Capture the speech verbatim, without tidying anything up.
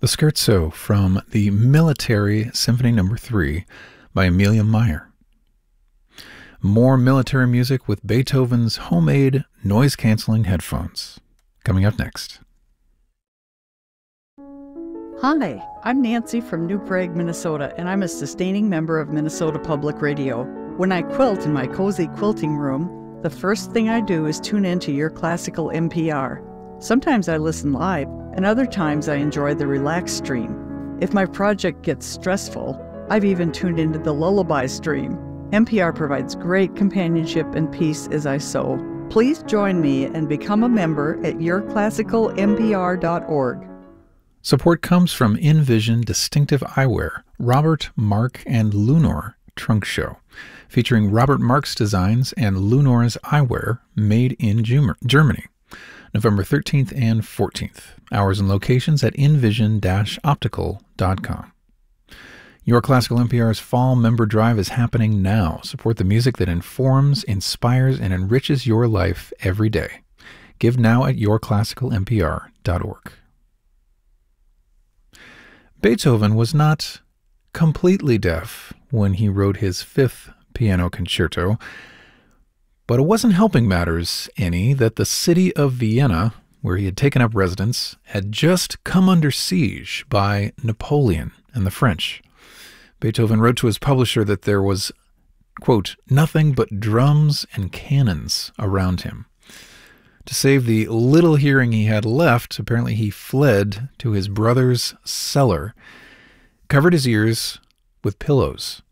The Scherzo from the Military Symphony Number three by Amelia Meyer. More military music with Beethoven's homemade noise-canceling headphones. Coming up next. Hi, I'm Nancy from New Prague, Minnesota, and I'm a sustaining member of Minnesota Public Radio. When I quilt in my cozy quilting room, the first thing I do is tune into Your Classical N P R. Sometimes I listen live, and other times I enjoy the relaxed stream. If my project gets stressful, I've even tuned into the lullaby stream. N P R provides great companionship and peace as I sew. Please join me and become a member at your classical n p r dot org. Support comes from InVision Distinctive Eyewear, Robert, Mark, and Lunor Trunk Show, featuring Robert Mark's designs and Lunor's eyewear made in Germany. November thirteenth and fourteenth. Hours and locations at invision dash optical dot com. Your Classical N P R's Fall Member Drive is happening now. Support the music that informs, inspires, and enriches your life every day. Give now at your classical n p r dot org. Beethoven was not completely deaf when he wrote his fifth piano concerto, but it wasn't helping matters any that the city of Vienna, where he had taken up residence, had just come under siege by Napoleon and the French. Beethoven wrote to his publisher that there was, quote, nothing but drums and cannons around him. To save the little hearing he had left, apparently he fled to his brother's cellar, covered his ears with pillows,